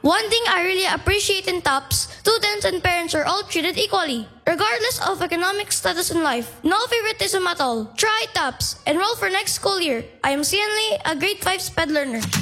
One thing I really appreciate in TOPS, students and parents are all treated equally, regardless of economic status in life. No favoritism at all. Try TOPS. Enroll for next school year. I am Cian Lee, a grade 5 SPED learner.